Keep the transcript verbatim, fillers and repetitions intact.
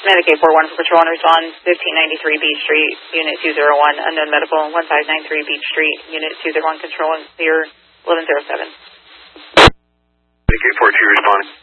Medicaid four one for patrol and respond, fifteen ninety-three Beach Street, Unit two zero one, unknown medical, one five nine three Beach Street, Unit two zero one, control and clear, eleven zero seven. Medicaid four two responding.